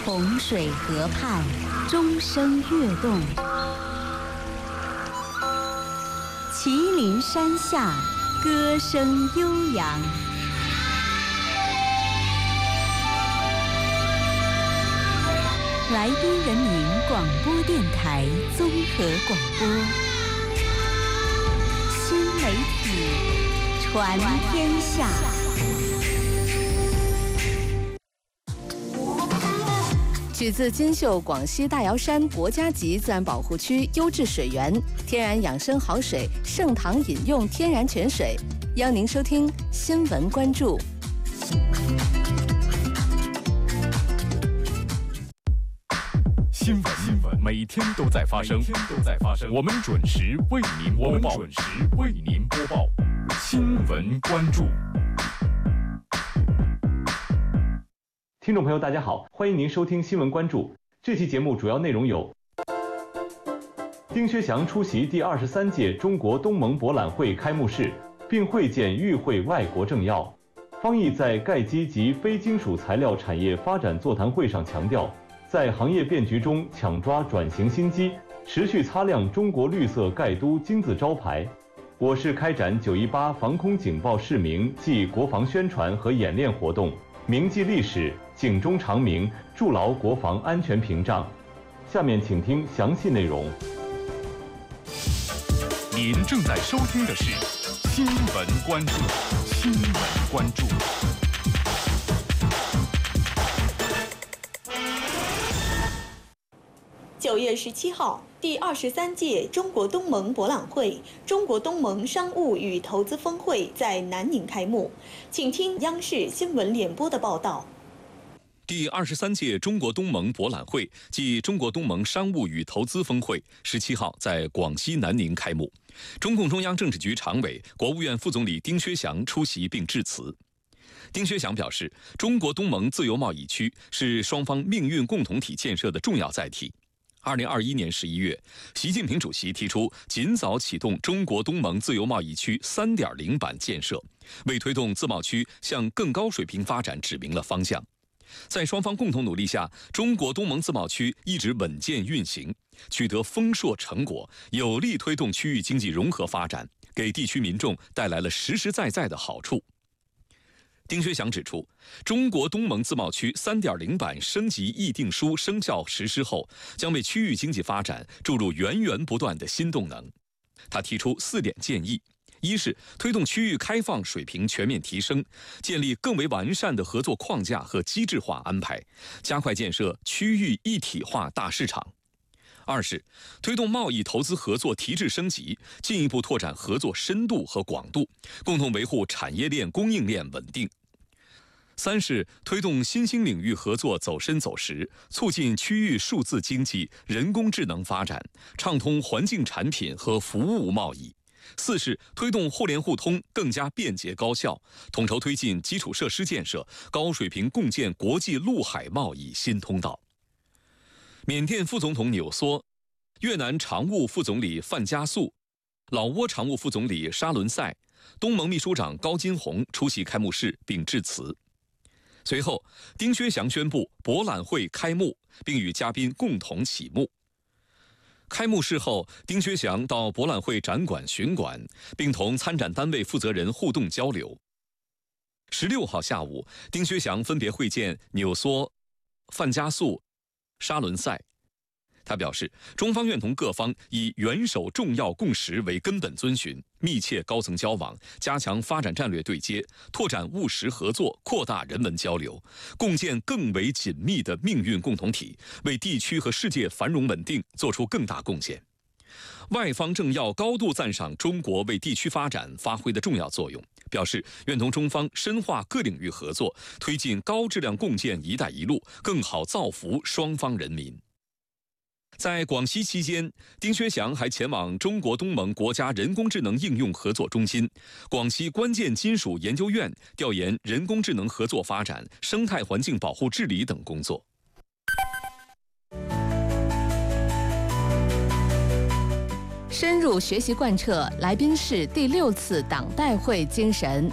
洪水河畔，钟声跃动；麒麟山下，歌声悠扬。来宾人民广播电台综合广播，新媒体传天下。 取自金秀广西大瑶山国家级自然保护区优质水源，天然养生好水，盛唐饮用天然泉水。邀您收听新闻关注。 新闻每天都在发生，我们准时为您播报。新闻关注。 听众朋友，大家好，欢迎您收听新闻关注。这期节目主要内容有：丁薛祥出席第23届中国东盟博览会开幕式，并会见与会外国政要。方毅在盖基及非金属材料产业发展座谈会上强调，在行业变局中抢抓转型新机，持续擦亮中国绿色盖都金字招牌。我市开展918防空警报示明暨国防宣传和演练活动，铭记历史，警钟长鸣，筑牢国防安全屏障。下面请听详细内容。 您正在收听的是新闻关注。 9月17号，第23届中国东盟博览会、中国东盟商务与投资峰会在南宁开幕。请听央视新闻联播的报道。 第23届中国东盟博览会暨中国东盟商务与投资峰会17号在广西南宁开幕。中共中央政治局常委、国务院副总理丁薛祥出席并致辞。丁薛祥表示，中国东盟自由贸易区是双方命运共同体建设的重要载体。2021年11月，习近平主席提出尽早启动中国东盟自由贸易区3.0版建设，为推动自贸区向更高水平发展指明了方向。在双方共同努力下，中国东盟自贸区一直稳健运行，取得丰硕成果，有力推动区域经济融合发展，给地区民众带来了实实在在的好处。丁薛祥指出，中国东盟自贸区3.0版升级议定书生效实施后，将为区域经济发展注入源源不断的新动能。他提出4点建议：一是推动区域开放水平全面提升，建立更为完善的合作框架和机制化安排，加快建设区域一体化大市场；二是推动贸易投资合作提质升级，进一步拓展合作深度和广度，共同维护产业链供应链稳定；三是推动新兴领域合作走深走实，促进区域数字经济、人工智能发展，畅通环境产品和服务贸易；四是推动互联互通更加便捷高效，统筹推进基础设施建设，高水平共建国际陆海贸易新通道。缅甸副总统纽梭、越南常务副总理范加素、老挝常务副总理沙伦赛、东盟秘书长高金洪出席开幕式并致辞。随后，丁薛祥宣布博览会开幕，并与嘉宾共同启幕。开幕式后，丁薛祥到博览会展馆巡馆，并同参展单位负责人互动交流。16号下午，丁薛祥分别会见纽梭、范加素、沙伦赛。他表示，中方愿同各方以元首重要共识为根本遵循，密切高层交往，加强发展战略对接，拓展务实合作，扩大人文交流，共建更为紧密的命运共同体，为地区和世界繁荣稳定做出更大贡献。外方政要高度赞赏中国为地区发展发挥的重要作用，表示愿同中方深化各领域合作，推进高质量共建“一带一路”，更好造福双方人民。在广西期间，丁薛祥还前往中国东盟国家人工智能应用合作中心、广西关键金属研究院调研人工智能合作发展、生态环境保护治理等工作。 深入学习贯彻来宾市第6次党代会精神。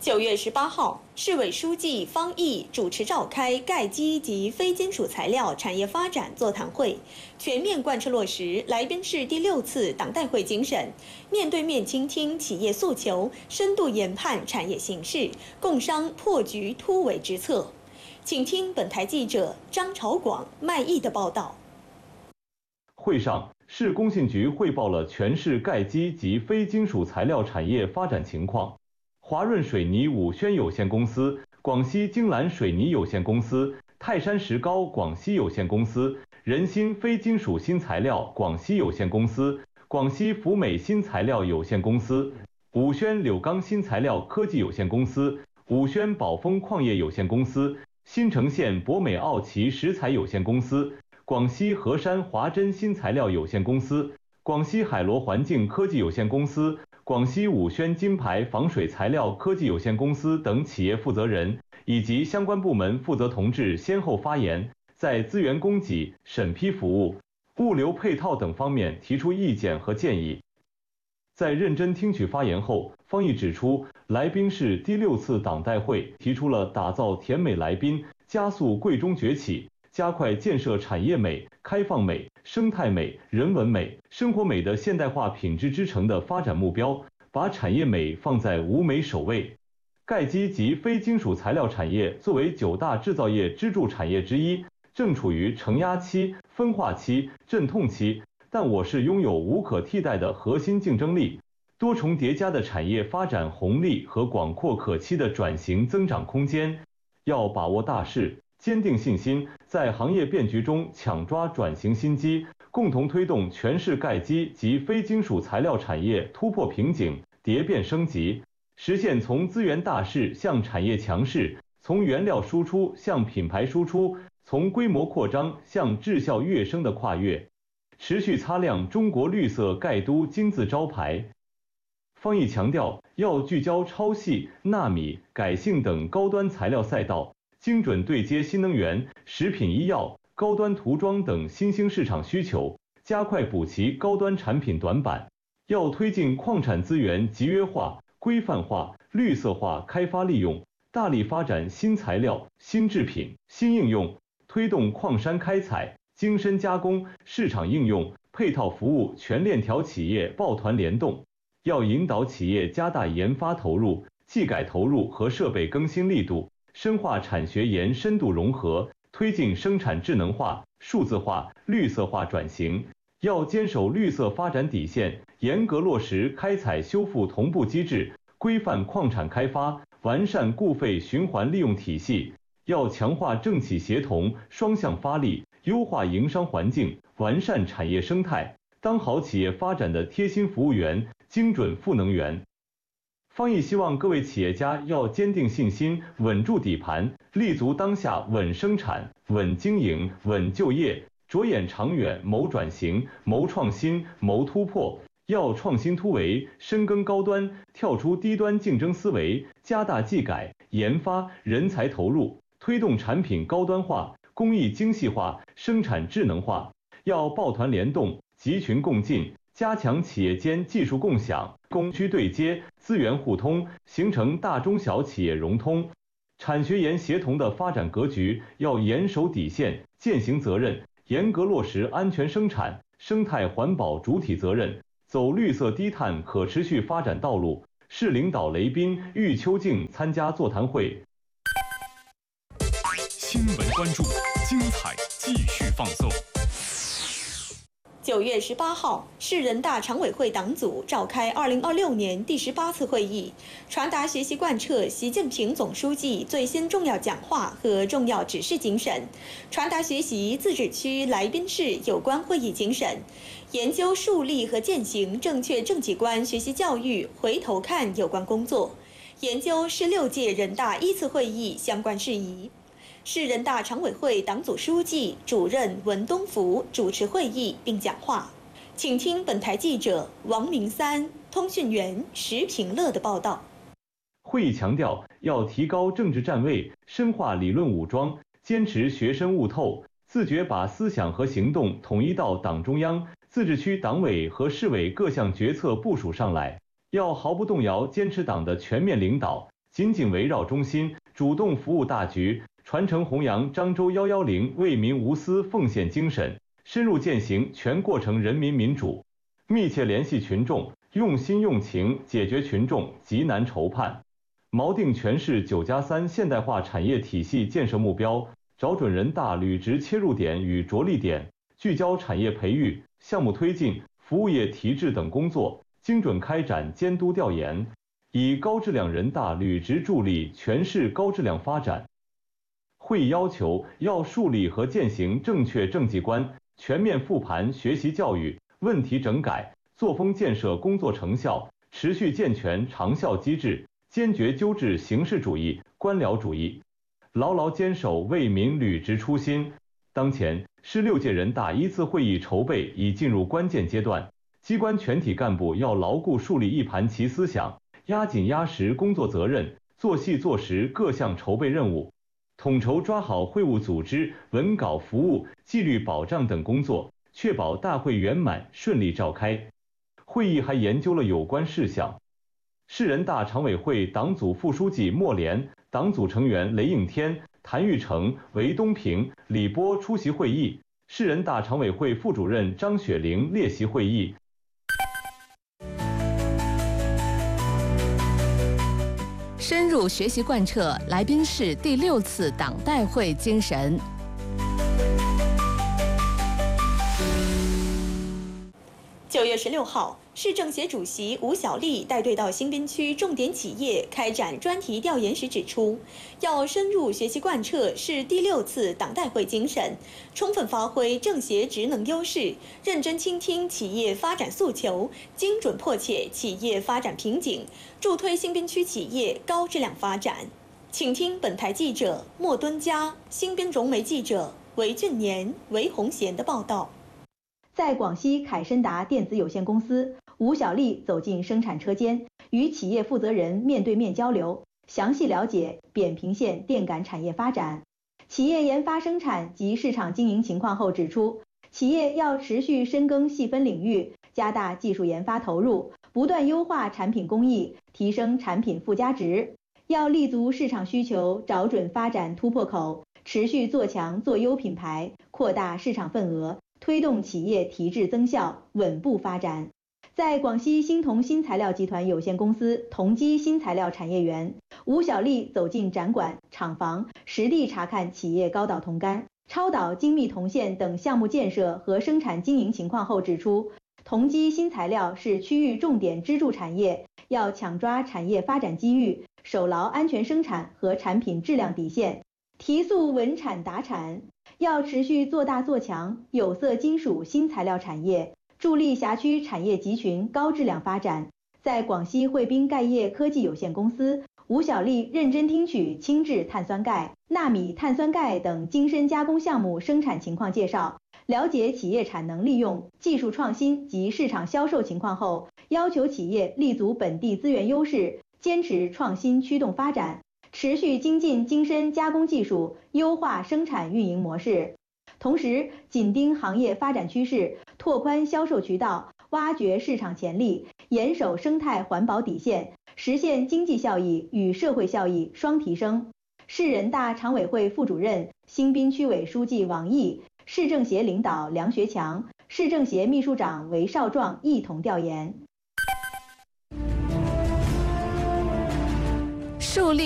9月18号，市委书记方毅主持召开钙基及非金属材料产业发展座谈会，全面贯彻落实来宾市第6次党代会精神，面对面倾听企业诉求，深度研判产业形势，共商破局突围之策。请听本台记者张朝广、麦毅的报道。 会上，市工信局汇报了全市钙基及非金属材料产业发展情况。华润水泥武宣有限公司、广西京蓝水泥有限公司、泰山石膏广西有限公司、仁鑫非金属新材料广西有限公司、广西福美新材料有限公司、武宣柳钢新材料科技有限公司、武宣宝丰矿业有限公司、新城县博美奥奇石材有限公司、广西河山华珍新材料有限公司、广西海螺环境科技有限公司、广西武宣金牌防水材料科技有限公司等企业负责人以及相关部门负责同志先后发言，在资源供给、审批服务、物流配套等方面提出意见和建议。在认真听取发言后，方毅指出，来宾市第6次党代会提出了打造甜美来宾、加速贵中崛起、加快建设产业美、开放美、生态美、人文美、生活美的现代化品质之城的发展目标，把产业美放在5美首位。钙基及非金属材料产业作为9大制造业支柱产业之一，正处于承压期、分化期、阵痛期，但我市拥有无可替代的核心竞争力、多重叠加的产业发展红利和广阔可期的转型增长空间。要把握大势，坚定信心，在行业变局中抢抓转型新机，共同推动全市钙基及非金属材料产业突破瓶颈、蝶变升级，实现从资源大势向产业强势，从原料输出向品牌输出，从规模扩张向质效跃升的跨越，持续擦亮中国绿色钙都金字招牌。方毅强调，要聚焦超细、纳米、改性等高端材料赛道，精准对接新能源、食品医药、高端涂装等新兴市场需求，加快补齐高端产品短板。要推进矿产资源集约化、规范化、绿色化开发利用，大力发展新材料、新制品、新应用，推动矿山开采、精深加工、市场应用、配套服务全链条企业抱团联动。要引导企业加大研发投入、技改投入和设备更新力度，深化产学研深度融合，推进生产智能化、数字化、绿色化转型。要坚守绿色发展底线，严格落实开采修复同步机制，规范矿产开发，完善固废循环利用体系。要强化政企协同，双向发力，优化营商环境，完善产业生态，当好企业发展的贴心服务员、精准赋能源。方毅希望各位企业家要坚定信心，稳住底盘，立足当下，稳生产、稳经营、稳就业，着眼长远，谋转型、谋创新、谋突破。要创新突围，深耕高端，跳出低端竞争思维，加大技改、研发、人才投入，推动产品高端化、工艺精细化、生产智能化。要抱团联动，集群共进，加强企业间技术共享、供需对接、资源互通，形成大中小企业融通、产学研协同的发展格局。要严守底线、践行责任，严格落实安全生产、生态环保主体责任，走绿色低碳可持续发展道路。市领导雷宾、郁秋静参加座谈会。 新闻关注，精彩继续放送。 9月18号，市人大常委会党组召开2026年第18次会议，传达学习贯彻习近平总书记最新重要讲话和重要指示精神，传达学习自治区来宾市有关会议精神，研究树立和践行正确政绩观学习教育回头看有关工作，研究16届人大1次会议相关事宜。市人大常委会党组书记、主任文东福主持会议并讲话。请听本台记者王明三、通讯员石平乐的报道。 会议强调，要提高政治站位，深化理论武装，坚持学深悟透，自觉把思想和行动统一到党中央、自治区党委和市委各项决策部署上来。要毫不动摇坚持党的全面领导， 紧紧围绕中心，主动服务大局，传承弘扬漳州110为民无私奉献精神，深入践行全过程人民民主，密切联系群众，用心用情解决群众急难愁盼，锚定全市9+3现代化产业体系建设目标，找准人大履职切入点与着力点，聚焦产业培育、项目推进、服务业提质等工作，精准开展监督调研，以高质量人大履职助力全市高质量发展。会议要求要树立和践行正确政绩观，全面复盘学习教育问题整改，作风建设工作成效，持续健全长效机制，坚决纠治形式主义、官僚主义，牢牢坚守为民履职初心。当前市6届人大1次会议筹备已进入关键阶段，机关全体干部要牢固树立一盘棋思想，压紧压实工作责任，做细做实各项筹备任务，统筹抓好会务组织、文稿服务、纪律保障等工作，确保大会圆满顺利召开。会议还研究了有关事项。市人大常委会党组副书记莫莲、党组成员雷应天、谭玉成、韦东平、李波出席会议，市人大常委会副主任张雪玲列席会议。 深入学习贯彻来宾市第6次党代会精神。 9月16号，市政协主席吴小莉带队到新滨区重点企业开展专题调研时指出，要深入学习贯彻市第6次党代会精神，充分发挥政协职能优势，认真倾听企业发展诉求，精准破解企业发展瓶颈，助推新滨区企业高质量发展。请听本台记者莫敦佳、新滨融媒记者韦俊年、韦红贤的报道。 在广西凯申达电子有限公司，吴小莉走进生产车间，与企业负责人面对面交流，详细了解扁平线电感产业发展、企业研发生产及市场经营情况后指出，企业要持续深耕细分领域，加大技术研发投入，不断优化产品工艺，提升产品附加值，要立足市场需求，找准发展突破口，持续做强做优品牌，扩大市场份额，推动企业提质增效，稳步发展。在广西新铜新材料集团有限公司同基新材料产业园，吴小莉走进展馆、厂房，实地查看企业高导铜杆、超导精密铜线等项目建设和生产经营情况后指出，同基新材料是区域重点支柱产业，要抢抓产业发展机遇，守牢安全生产和产品质量底线，提速稳产达产。要持续做大做强有色金属新材料产业，助力辖区产业集群高质量发展。在广西汇滨钙业科技有限公司，吴小莉认真听取轻质碳酸钙、纳米碳酸钙等精深加工项目生产情况介绍，了解企业产能利用、技术创新及市场销售情况后，要求企业立足本地资源优势，坚持创新驱动发展，持续精进精深加工技术，优化生产运营模式。同时，紧盯行业发展趋势，拓宽销售渠道，挖掘市场潜力，严守生态环保底线，实现经济效益与社会效益双提升。市人大常委会副主任、新滨区委书记王毅、市政协领导梁学强、市政协秘书长韦少壮一同调研。 树立